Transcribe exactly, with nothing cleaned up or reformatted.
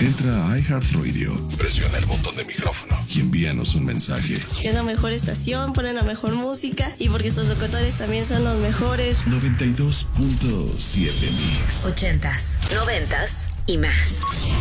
Entra a iHeartRadio, presiona el botón de micrófono y envíanos un mensaje. Es la mejor estación, ponen la mejor música y porque sus locutores también son los mejores. noventa y dos punto siete Mix. Ochentas, noventas y más.